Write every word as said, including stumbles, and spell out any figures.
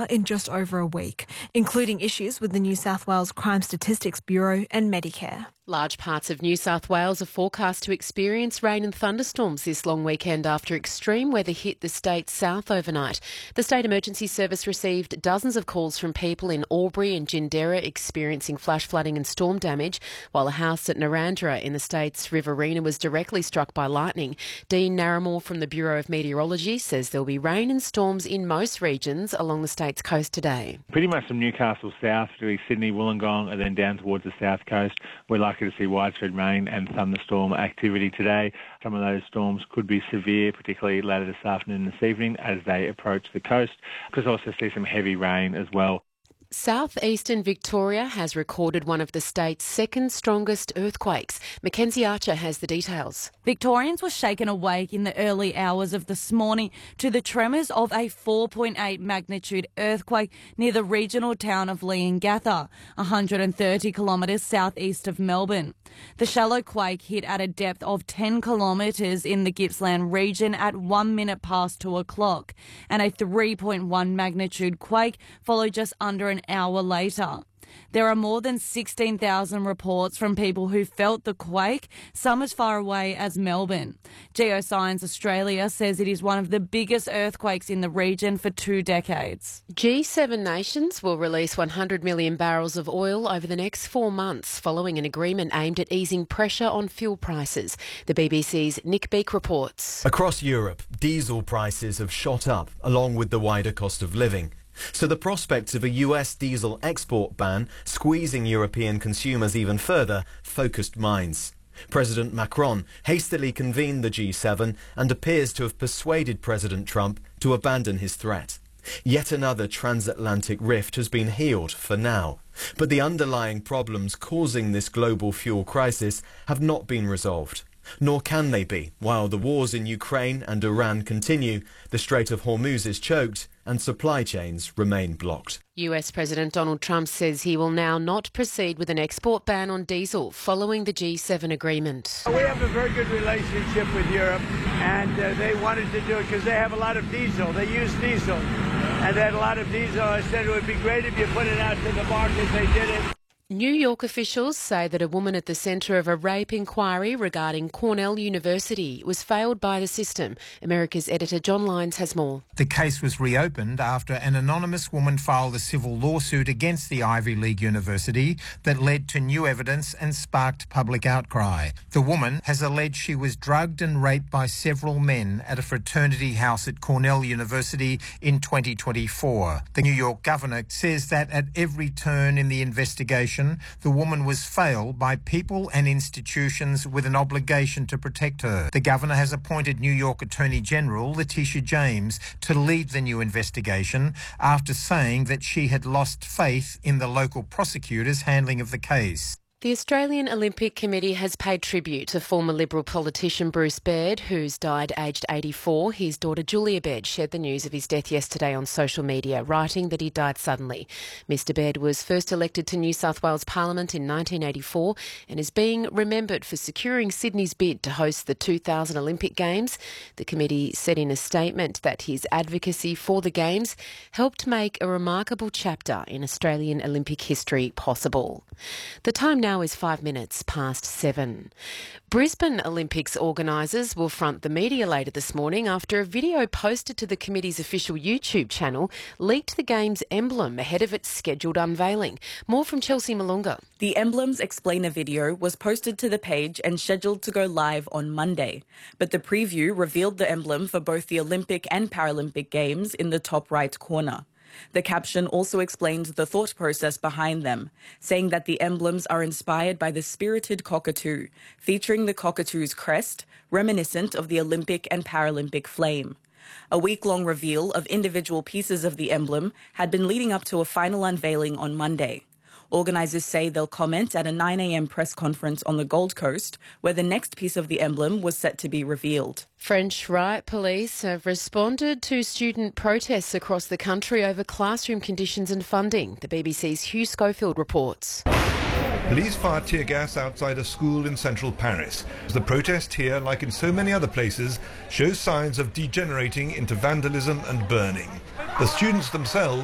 year in just over a week, including issues with the New South Wales Crime Statistics Bureau and Medicare. Large parts of New South Wales are forecast to experience rain and thunderstorms this long weekend after extreme weather hit the state's south overnight. The State Emergency Service received dozens of calls from people in Albury and Gindera experiencing flash flooding and storm damage, while a house at Narrandera in the state's Riverina was directly struck by lightning. Dean Narramore from the Bureau of Meteorology says there'll be rain and storms in most regions along the state's coast today. Pretty much from Newcastle south to Sydney, Wollongong and then down towards the south coast, we're likely to see widespread rain and thunderstorm activity today. Some of those storms could be severe, particularly later this afternoon and this evening as they approach the coast. Could also see some heavy rain as well. Southeastern Victoria has recorded one of the state's second strongest earthquakes. Mackenzie Archer has the details. Victorians were shaken awake in the early hours of this morning to the tremors of a four point eight magnitude earthquake near the regional town of Leongatha, one hundred thirty kilometres southeast of Melbourne. The shallow quake hit at a depth of ten kilometres in the Gippsland region at one minute past two o'clock, and a three point one magnitude quake followed just under an hour later. There are more than sixteen thousand reports from people who felt the quake, some as far away as Melbourne. Geoscience Australia says it is one of the biggest earthquakes in the region for two decades. G seven nations will release one hundred million barrels of oil over the next four months following an agreement aimed at easing pressure on fuel prices. The B B C's Nick Beake reports. Across Europe, diesel prices have shot up along with the wider cost of living. So the prospects of a U S diesel export ban squeezing European consumers even further focused minds. President Macron hastily convened the G seven and appears to have persuaded President Trump to abandon his threat. Yet another transatlantic rift has been healed for now, but the underlying problems causing this global fuel crisis have not been resolved. Nor can they be. While the wars in Ukraine and Iran continue, the Strait of Hormuz is choked and supply chains remain blocked. U S President Donald Trump says he will now not proceed with an export ban on diesel following the G seven agreement. We have a very good relationship with Europe, and uh, they wanted to do it because they have a lot of diesel. They use diesel, and they had a lot of diesel. I said it would be great if you put it out to the market. They did it. New York officials say that a woman at the centre of a rape inquiry regarding Cornell University was failed by the system. America's editor John Lyons has more. The case was reopened after an anonymous woman filed a civil lawsuit against the Ivy League University that led to new evidence and sparked public outcry. The woman has alleged she was drugged and raped by several men at a fraternity house at Cornell University in twenty twenty-four. The New York governor says that at every turn in the investigation, the woman was failed by people and institutions with an obligation to protect her. The governor has appointed New York Attorney General Letitia James to lead the new investigation after saying that she had lost faith in the local prosecutor's handling of the case. The Australian Olympic Committee has paid tribute to former Liberal politician Bruce Baird, who's died aged eighty-four. His daughter Julia Baird shared the news of his death yesterday on social media, writing that he died suddenly. Mister Baird was first elected to New South Wales Parliament in nineteen eighty-four and is being remembered for securing Sydney's bid to host the two thousand Olympic Games. The committee said in a statement that his advocacy for the Games helped make a remarkable chapter in Australian Olympic history possible. The time now is five minutes past seven. Brisbane Olympics organisers will front the media later this morning after a video posted to the committee's official YouTube channel leaked the Games emblem ahead of its scheduled unveiling. More from Chelsea Malunga. The Emblems Explainer video was posted to the page and scheduled to go live on Monday, but the preview revealed the emblem for both the Olympic and Paralympic Games in the top right corner. The caption also explained the thought process behind them, saying that the emblems are inspired by the spirited cockatoo, featuring the cockatoo's crest, reminiscent of the Olympic and Paralympic flame. A week-long reveal of individual pieces of the emblem had been leading up to a final unveiling on Monday. Organisers say they'll comment at a nine a m press conference on the Gold Coast, where the next piece of the emblem was set to be revealed. French riot police have responded to student protests across the country over classroom conditions and funding. The B B C's Hugh Schofield reports. Police fired tear gas outside a school in central Paris. The protest here, like in so many other places, shows signs of degenerating into vandalism and burning. The students themselves